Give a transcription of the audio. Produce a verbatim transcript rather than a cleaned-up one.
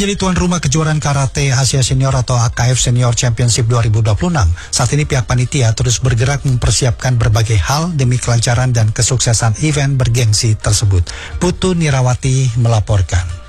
Jadi tuan rumah kejuaraan Karate Asia Senior atau A K F Senior Championship dua ribu dua puluh enam. Saat ini pihak panitia terus bergerak mempersiapkan berbagai hal demi kelancaran dan kesuksesan event bergengsi tersebut. Putu Nirawati melaporkan.